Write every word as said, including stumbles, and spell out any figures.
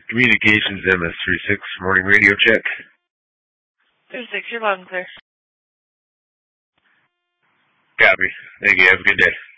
Communications M S thirty-six, morning radio check. thirty-six, you're loud and clear. Copy. Thank you. Have a good day.